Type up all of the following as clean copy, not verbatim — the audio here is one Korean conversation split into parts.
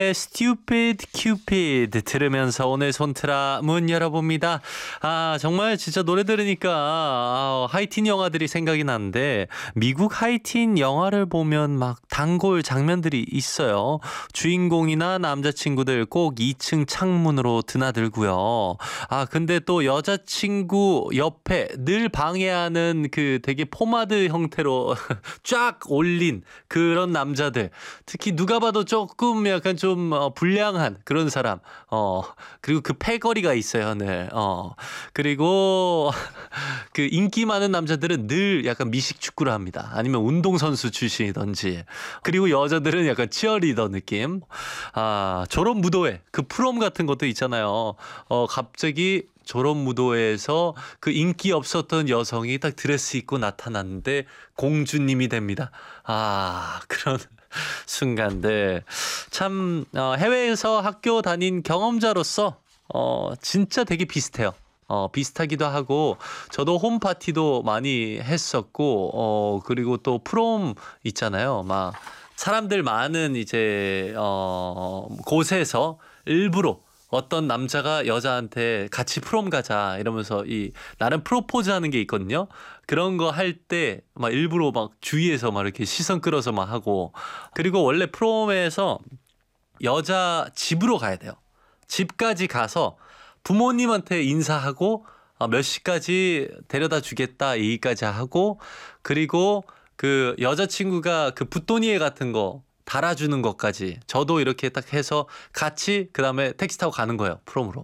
Stupid Cupid 들으면서 오늘 손트라 문 열어봅니다. 정말 진짜 노래 들으니까 하이틴 영화들이 생각이 나는데 미국 하이틴 영화를 보면 막 단골 장면들이 있어요. 주인공이나 남자친구들 꼭 2층 창문으로 드나들고요. 근데 또 여자친구 옆에 늘 방해하는 그 되게 포마드 형태로 쫙 올린 그런 남자들. 특히 누가 봐도 조금 약간 좀 불량한 그런 사람. 그리고 그 패거리가 있어요, 늘. 그리고 그 인기 많은 남자들은 늘 약간 미식 축구를 합니다. 아니면 운동선수 출신이든지. 그리고 여자들은 약간 치어리더 느낌. 졸업 무도회, 그 프롬 같은 것도 있잖아요. 갑자기 졸업 무도회에서 그 인기 없었던 여성이 딱 드레스 입고 나타났는데 공주님이 됩니다. 그런 순간들. 참 해외에서 학교 다닌 경험자로서 진짜 되게 비슷해요. 비슷하기도 하고 저도 홈파티도 많이 했었고 그리고 또 프롬 있잖아요. 막 사람들 많은 이제 곳에서 일부러 어떤 남자가 여자한테 같이 프롬 가자 이러면서 나름 프로포즈 하는 게 있거든요. 그런 거 할 때 막 일부러 막 주위에서 막 이렇게 시선 끌어서 막 하고. 그리고 원래 프롬에서 여자 집으로 가야 돼요. 집까지 가서 부모님한테 인사하고 몇 시까지 데려다 주겠다 얘기까지 하고, 그리고 그 여자친구가 그 붓도니에 같은 거 달아주는 것까지 저도 이렇게 딱 해서 같이 그 다음에 택시 타고 가는 거예요. 프롬으로.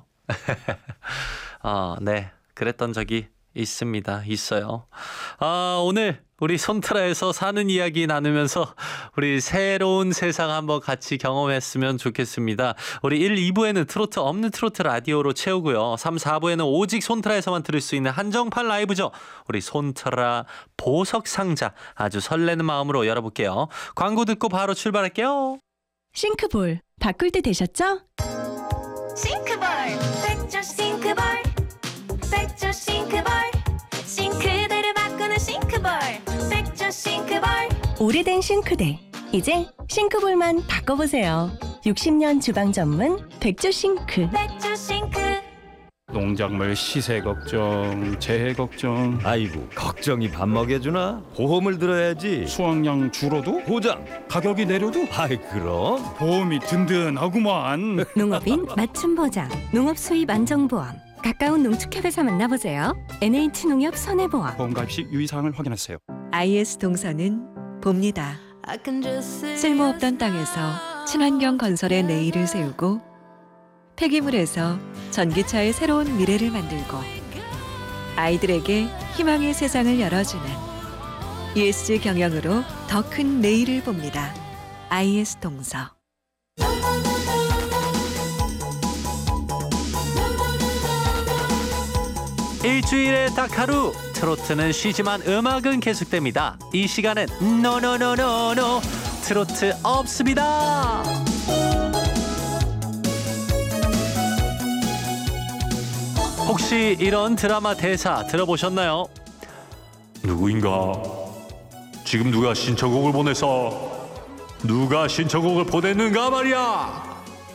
네. 그랬던 적이 있어요. 오늘 우리 손트라에서 사는 이야기 나누면서 우리 새로운 세상 한번 같이 경험했으면 좋겠습니다. 우리 1, 2부에는 트로트 없는 트로트 라디오로 채우고요. 3, 4부에는 오직 손트라에서만 들을 수 있는 한정판 라이브죠. 우리 손트라 보석 상자 아주 설레는 마음으로 열어볼게요. 광고 듣고 바로 출발할게요. 싱크볼 바꿀 때 되셨죠? 싱크볼 백조 싱크볼 백조 싱크볼 싱크대를 바꾸는 싱크볼 백조 싱크볼. 오래된 싱크대 이제 싱크볼만 바꿔보세요. 60년 주방 전문 백조 싱크. 백조 싱크. 농작물 시세 걱정, 재해 걱정, 아이고 걱정이 밥 먹여주나? 보험을 들어야지. 수확량 줄어도 보장. 가격이 내려도 아이 그럼 보험이 든든하구만. 농업인 맞춤 보장, 농업 수입 안정보험. 가까운 농축협에서 만나보세요. NH농협 손해보험. 보험 가입 시 유의사항을 확인하세요. IS 동서는 봅니다. 쓸모없던 땅에서 친환경 건설의 내일을 세우고 폐기물에서 전기차의 새로운 미래를 만들고 아이들에게 희망의 세상을 열어주는 ESG 경영으로 더 큰 내일을 봅니다. IS 동서. 일주일에 딱 하루 트로트는 쉬지만 음악은 계속됩니다. 이 시간은 노노노노노 트로트 없습니다. 혹시 이런 드라마 대사 들어보셨나요? 누구인가? 지금 누가 신청곡을 보내서 누가 신청곡을 보냈는가 말이야.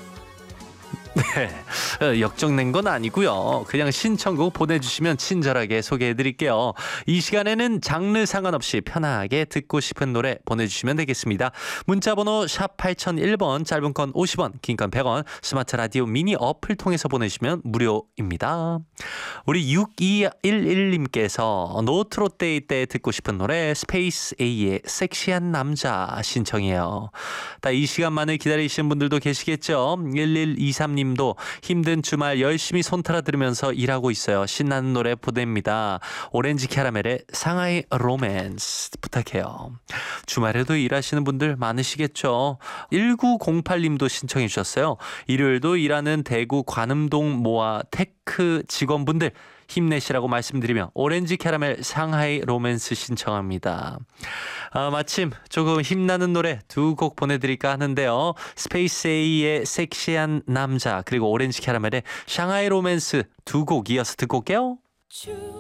네, 역정낸 건 아니고요. 그냥 신청곡 보내주시면 친절하게 소개해드릴게요. 이 시간에는 장르 상관없이 편하게 듣고 싶은 노래 보내주시면 되겠습니다. 문자번호 샵 8001번, 짧은 건 50원, 긴 건 100원, 스마트 라디오 미니 어플 통해서 보내시면 무료입니다. 우리 6211님께서 노트롯데이 때 듣고 싶은 노래 스페이스 A의 섹시한 남자 신청해요. 이 시간만을 기다리시는 분들도 계시겠죠. 1123님 님도 힘든 주말 열심히 손트라 들으면서 일하고 있어요. 신나는 노래 보냅니다. 오렌지 캐러멜의 상하이 로맨스 부탁해요. 주말에도 일하시는 분들 많으시겠죠. 1908님도 신청해 주셨어요. 일요일도 일하는 대구 관음동 모아 테크 직원분들 힘내시라고 말씀드리며 오렌지 캐러멜 상하이 로맨스 신청합니다. 마침 조금 힘나는 노래 두 곡 보내드릴까 하는데요. 스페이스 A의 섹시한 남자 그리고 오렌지 캐러멜의 상하이 로맨스 두 곡 이어서 듣고 올게요.